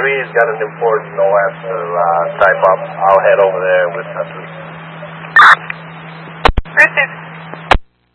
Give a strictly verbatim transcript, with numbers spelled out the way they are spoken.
three's got an important O S to uh, type up. I'll head over there with Census.